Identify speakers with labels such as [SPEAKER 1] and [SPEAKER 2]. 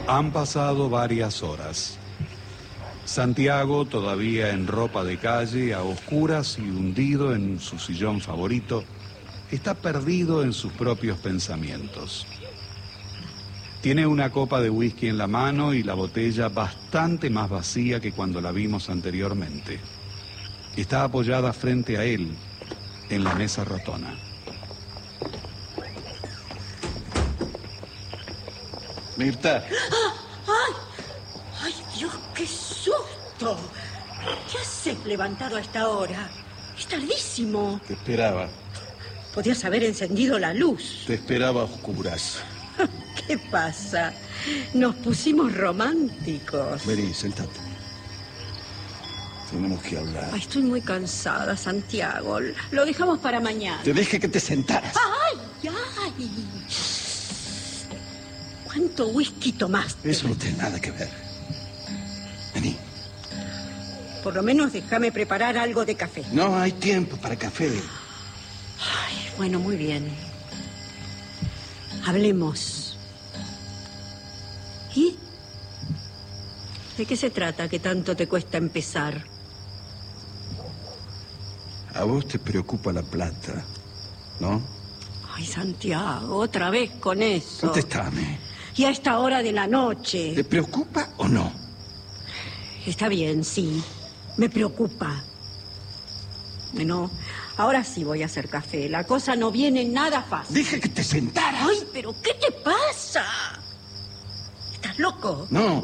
[SPEAKER 1] Han pasado varias horas. Santiago, todavía en ropa de calle, a oscuras y hundido en su sillón favorito, está perdido en sus propios pensamientos. Tiene una copa de whisky en la mano y la botella bastante más vacía que cuando la vimos anteriormente. Está apoyada frente a él, en la mesa rotona.
[SPEAKER 2] Mirta.
[SPEAKER 3] ¡Ay, Dios, qué susto! ¿Qué haces levantado a esta hora? Es tardísimo.
[SPEAKER 2] Te esperaba.
[SPEAKER 3] Podías haber encendido la luz.
[SPEAKER 2] Te esperaba a oscuras.
[SPEAKER 3] ¿Qué pasa? Nos pusimos románticos.
[SPEAKER 2] Vení, sentate. Tenemos que hablar.
[SPEAKER 3] Ay, estoy muy cansada, Santiago. Lo dejamos para mañana.
[SPEAKER 2] Te dije que te sentaras.
[SPEAKER 3] ¡Ay! ¿Cuánto whisky tomaste?
[SPEAKER 2] Eso no tiene nada que ver. Vení.
[SPEAKER 3] Por lo menos déjame preparar algo de café.
[SPEAKER 2] No hay tiempo para café.
[SPEAKER 3] Ay, bueno, muy bien. Hablemos. ¿Y? ¿De qué se trata que tanto te cuesta empezar?
[SPEAKER 2] A vos te preocupa la plata, ¿no?
[SPEAKER 3] Ay, Santiago, otra vez con eso.
[SPEAKER 2] Contéstame.
[SPEAKER 3] Y a esta hora de la noche.
[SPEAKER 2] ¿Te preocupa o no?
[SPEAKER 3] Está bien, sí. Me preocupa. Bueno, ahora sí voy a hacer café. La cosa no viene nada fácil.
[SPEAKER 2] Dije que te sentaras.
[SPEAKER 3] Ay, pero ¿qué te pasa? ¿Estás loco?
[SPEAKER 2] No.